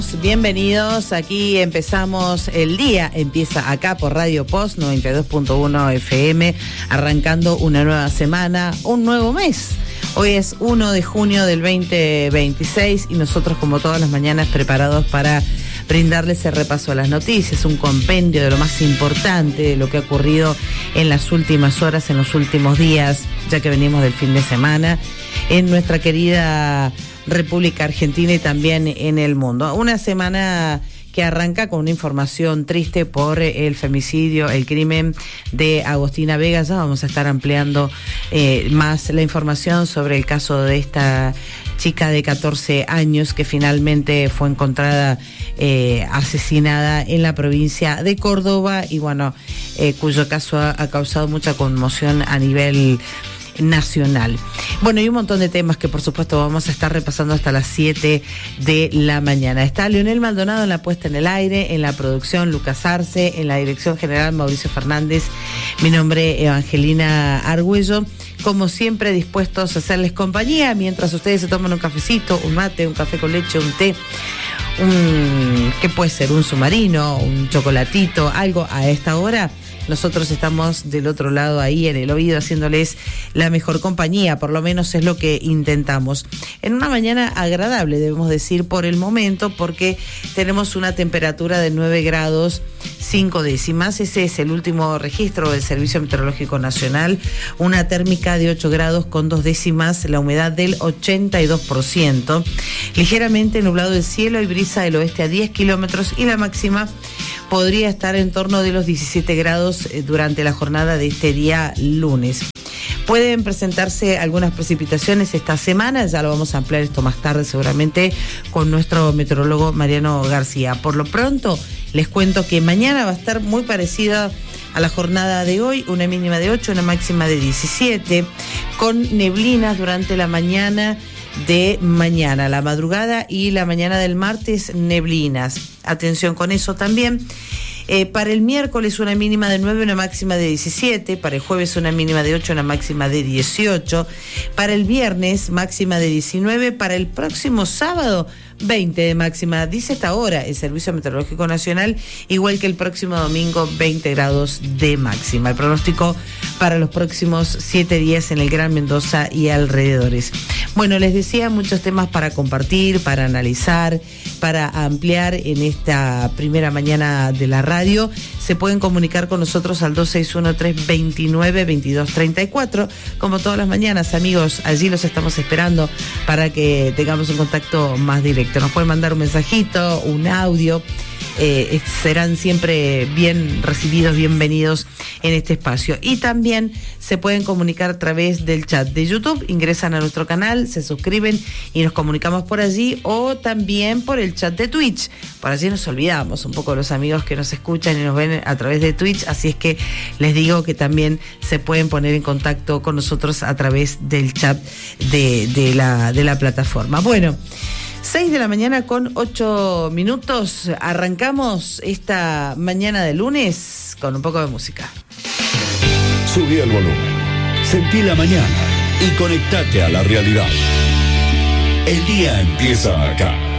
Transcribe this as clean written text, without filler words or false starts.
Bienvenidos, aquí empezamos el día, empieza acá por Radio Post 92.1 FM, arrancando una nueva semana, un nuevo mes. Hoy es 1 de junio del 2026 y nosotros, como todas las mañanas, preparados para brindarles el repaso a las noticias, un compendio de lo más importante, de lo que ha ocurrido en las últimas horas, en los últimos días, ya que venimos del fin de semana, en nuestra querida República Argentina y también en el mundo. Una semana que arranca con una información triste por el femicidio, el crimen de Agostina Vega. Ya vamos a estar ampliando más la información sobre el caso de esta chica de 14 años que finalmente fue encontrada asesinada en la provincia de Córdoba y bueno, cuyo caso ha causado mucha conmoción a nivel nacional. Bueno, y un montón de temas que por supuesto vamos a estar repasando hasta las 7 de la mañana. Está Leonel Maldonado en la puesta en el aire, en la producción Lucas Arce, en la dirección general Mauricio Fernández, mi nombre Evangelina Argüello, como siempre dispuestos a hacerles compañía mientras ustedes se toman un cafecito, un mate, un café con leche, un té, ¿qué puede ser? Un submarino, un chocolatito, algo a esta hora. Nosotros estamos del otro lado ahí en el oído haciéndoles la mejor compañía, por lo menos es lo que intentamos. En una mañana agradable, debemos decir, por el momento, porque tenemos una temperatura de 9 grados 5 décimas. Ese es el último registro del Servicio Meteorológico Nacional. Una térmica de 8 grados con 2 décimas, la humedad del 82%. Ligeramente nublado el cielo y brisa del oeste a 10 kilómetros y la máxima podría estar en torno de los 17 grados durante la jornada de este día lunes. Pueden presentarse algunas precipitaciones esta semana, ya lo vamos a ampliar esto más tarde seguramente con nuestro meteorólogo Mariano García. Por lo pronto, les cuento que mañana va a estar muy parecida a la jornada de hoy, una mínima de 8, una máxima de 17, con neblinas durante la mañana de mañana, la madrugada y la mañana del martes, neblinas. Atención con eso también. Para el miércoles una mínima de 9, una máxima de 17. Para el jueves una mínima de 8, una máxima de 18. Para el viernes máxima de 19. Para el próximo sábado 20 de máxima, dice hasta ahora el Servicio Meteorológico Nacional, igual que el próximo domingo 20 grados de máxima. El pronóstico para los próximos 7 días en el Gran Mendoza y alrededores. Bueno, les decía, muchos temas para compartir, para analizar, para ampliar en esta primera mañana de la radio. Se pueden comunicar con nosotros al 2613292234. Como todas las mañanas, amigos, allí los estamos esperando para que tengamos un contacto más directo. Nos pueden mandar un mensajito, un audio. Serán siempre bien recibidos, bienvenidos en este espacio. Y también se pueden comunicar a través del chat de YouTube. Ingresan a nuestro canal, se suscriben y nos comunicamos por allí, o también por el chat de Twitch. Por allí nos olvidamos un poco los amigos que nos escuchan y nos ven a través de Twitch, así es que les digo que también se pueden poner en contacto con nosotros a través del chat de la plataforma. Bueno, 6 de la mañana con 8 minutos. Arrancamos esta mañana de lunes con un poco de música. Subí el volumen, sentí la mañana y conectate a la realidad. El día empieza acá.